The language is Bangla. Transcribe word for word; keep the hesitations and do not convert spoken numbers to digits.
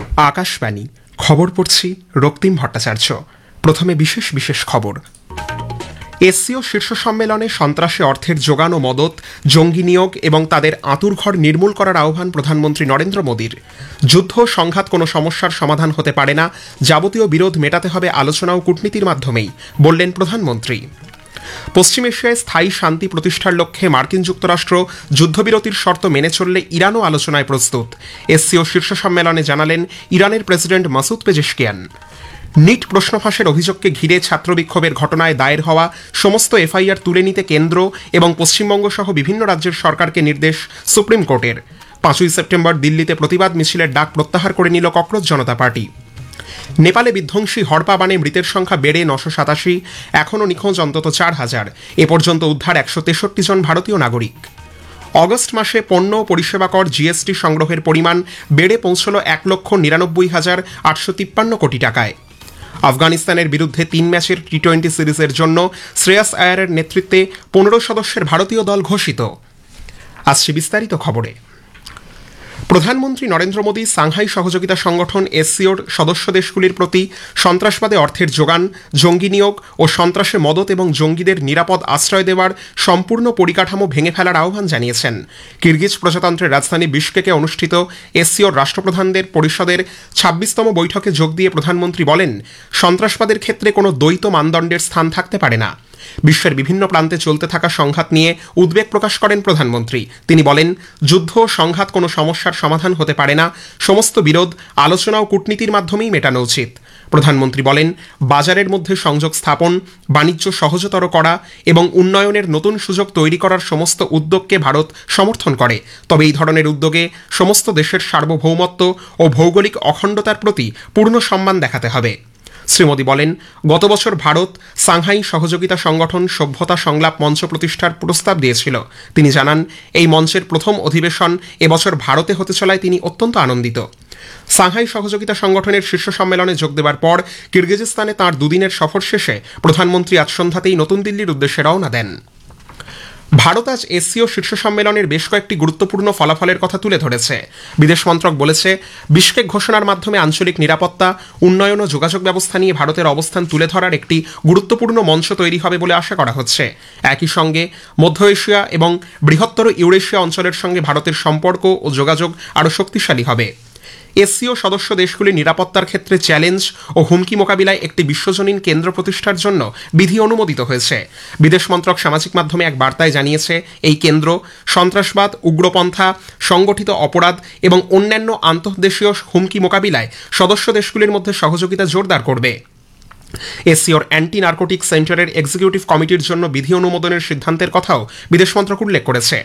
আকাশবাণী খবর পড়ছি রক্তিম ভট্টাচার্য। প্রথমে বিশেষ বিশেষ খবর। এসসিও শীর্ষ সম্মেলনে সন্ত্রাসে অর্থের যোগান ও মদত, জঙ্গি নিয়োগ এবং তাদের আঁতুড়ঘর নির্মূল করার আহ্বান প্রধানমন্ত্রী নরেন্দ্র মোদীর। যুদ্ধ সংঘাত কোনো সমস্যার সমাধান হতে পারে না, যাবতীয় বিরোধ মেটাতে হবে আলোচনা ও কূটনীতির মাধ্যমেই, বললেন প্রধানমন্ত্রী। পশ্চিম এশিয়ায় স্থায়ী শান্তি প্রতিষ্ঠার লক্ষ্যে মার্কিন যুক্তরাষ্ট্র যুদ্ধবিরতির শর্ত মেনে চললে ইরানও আলোচনায় প্রস্তুত, এসসিও শীর্ষ সম্মেলনে জানালেন ইরানের প্রেসিডেন্ট মাসুদ পেজেশকিয়ান। নিট প্রশ্ন ফাঁসের অভিযোগকে ঘিরে ছাত্র বিক্ষোভের ঘটনায় দায়ের হওয়া সমস্ত এফআইআর তুলে নিতে কেন্দ্র এবং পশ্চিমবঙ্গ সহ বিভিন্ন রাজ্যের সরকারকে নির্দেশ সুপ্রিম কোর্টের। পাঁচই সেপ্টেম্বর দিল্লিতে প্রতিবাদ মিছিলের ডাক প্রত্যাহার করে নিল ককরোচ জনতা পার্টি। নেপালে বিধ্বংসী হড়পা বানে মৃতের সংখ্যা বেড়ে নশো সাতাশি, এখনও নিখোঁজ অন্তত চার হাজার। এ পর্যন্ত উদ্ধার একশো তেষট্টি জন ভারতীয় নাগরিক। অগস্ট মাসে পণ্য ও পরিষেবা কর জিএসটি সংগ্রহের পরিমাণ বেড়ে পৌঁছল এক লক্ষ নিরানব্বই হাজার আটশো তিপ্পান্ন কোটি টাকায়। আফগানিস্তানের বিরুদ্ধে তিন ম্যাচের টি টোয়েন্টি সিরিজের জন্য শ্রেয়াস আয়ারের নেতৃত্বে পনেরো সদস্যের ভারতীয় দল ঘোষিত। আসছে বিস্তারিত খবরে। প্রধানমন্ত্রী নরেন্দ্র মোদী সাংহাই সহযোগিতা সংগঠন এসসিওর সদস্য দেশগুলির প্রতি সন্ত্রাসবাদে অর্থের যোগান, জঙ্গি নিয়োগ ও সন্ত্রাসে মদত এবং জঙ্গিদের নিরাপদ আশ্রয় দেওয়ার সম্পূর্ণ পরিকাঠামো ভেঙে ফেলার আহ্বান জানিয়েছেন। কিরগিজ প্রজাতন্ত্রের রাজধানী বিশকেকে অনুষ্ঠিত এসসিওর রাষ্ট্রপ্রধানদের পরিষদের ছাব্বিশতম বৈঠকে যোগ দিয়ে প্রধানমন্ত্রী বলেন, সন্ত্রাসবাদের ক্ষেত্রে কোনো দ্বৈত মানদণ্ডের স্থান থাকতে পারে না। বিশ্বের বিভিন্ন প্রান্তে চলতে থাকা সংঘাত নিয়ে উদ্বেগ প্রকাশ করেন প্রধানমন্ত্রী। তিনি বলেন, যুদ্ধ সংঘাত কোনো সমস্যার সমাধান হতে পারে না, সমস্ত বিরোধ আলোচনা ও কূটনীতির মাধ্যমেই মেটানো উচিত। প্রধানমন্ত্রী বলেন, বাজারের মধ্যে সংযোগ স্থাপন, বাণিজ্য সহজতর করা এবং উন্নয়নের নতুন সুযোগ তৈরি করার সমস্ত উদ্যোগকে ভারত সমর্থন করে। তবে এই ধরনের উদ্যোগে সমস্ত দেশের সার্বভৌমত্ব ও ভৌগোলিক অখণ্ডতার প্রতি পূর্ণ সম্মান দেখাতে হবে। শ্রী মোদী বলেন, গত বছর ভারত সাংহাই সহযোগিতা সংগঠন সভ্যতা সংলাপ মঞ্চ প্রতিষ্ঠার প্রস্তাব দিয়েছিল। তিনি জানান, এই মঞ্চের প্রথম অধিবেশন এবছর ভারতে হতে চলায় তিনি অত্যন্ত আনন্দিত। সাংহাই সহযোগিতা সংগঠনের শীর্ষ সম্মেলনে যোগ দেওয়ার পর কিরগিজস্তানে তাঁর দুদিনের সফর শেষে প্রধানমন্ত্রী আজ সন্ধ্যাতেই নতুন দিল্লির উদ্দেশ্যে রওনা দেন। ভারত আজ এসসিও শীর্ষ সম্মেলনের বেশ কয়েকটি গুরুত্বপূর্ণ ফলাফলের কথা তুলে ধরেছে। বিদেশ মন্ত্রক বলেছে, বিশকেক ঘোষণার মাধ্যমে আঞ্চলিক নিরাপত্তা, উন্নয়ন ও যোগাযোগ ব্যবস্থা নিয়ে ভারতের অবস্থান তুলে ধরার একটি গুরুত্বপূর্ণ মঞ্চ তৈরি হবে বলে আশা করা হচ্ছে। একই সঙ্গে মধ্য এশিয়া এবং বৃহত্তর ইউরেশিয়া অঞ্চলের সঙ্গে ভারতের সম্পর্ক ও যোগাযোগ আরও শক্তিশালী হবে। এসসিও সদস্য দেশগুলির নিরাপত্তার ক্ষেত্রে চ্যালেঞ্জ ও হুমকি মোকাবিলায় একটি বিশ্বজনীন কেন্দ্র প্রতিষ্ঠার জন্য বিধি অনুমোদিত হয়েছে। বিদেশ মন্ত্রক সামাজিক মাধ্যমে এক বার্তায় জানিয়েছে, এই কেন্দ্র সন্ত্রাসবাদ, উগ্রপন্থা, সংগঠিত অপরাধ এবং অন্যান্য আন্তঃদেশীয় হুমকি মোকাবিলায় সদস্য দেশগুলির মধ্যে সহযোগিতা জোরদার করবে। এসসিওর অ্যান্টি নার্কোটিক সেন্টারের এক্সিকিউটিভ কমিটির জন্য বিধি অনুমোদনের সিদ্ধান্তের কথাও বিদেশ মন্ত্রক উল্লেখ করেছে।